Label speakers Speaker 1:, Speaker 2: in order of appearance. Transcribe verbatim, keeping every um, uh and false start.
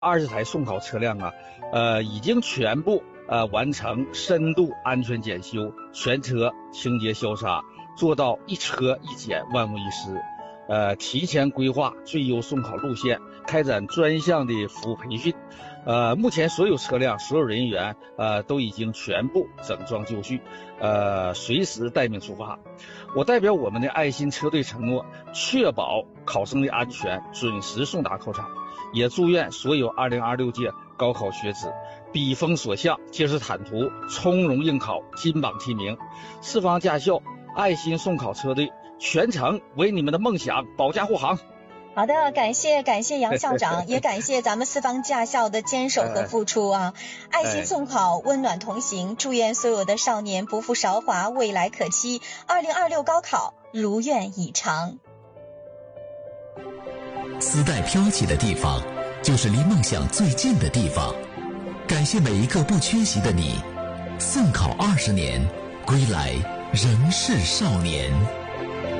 Speaker 1: 二十台送考车辆啊，呃，已经全部呃完成深度安全检修，全车清洁消杀，做到一车一检，万无一失。呃，提前规划最优送考路线，开展专项的服务培训。呃，目前所有车辆、所有人员呃都已经全部整装就绪，呃，随时待命出发。我代表我们的爱心车队承诺，确保考生的安全，准时送达考场。也祝愿所有二零二六届高考学子笔锋所向，结实坦途，从容应考，金榜题名。四方驾校爱心送考车队全程为你们的梦想保驾护航。
Speaker 2: 好的，感谢感谢杨校长，也感谢咱们四方驾校的坚守和付出啊！爱心送考，温暖同行，祝愿所有的少年不负韶华，未来可期。二零二六高考如愿以偿。
Speaker 3: 丝带飘起的地方，就是离梦想最近的地方。感谢每一个不缺席的你，送考二十年，归来仍是少年。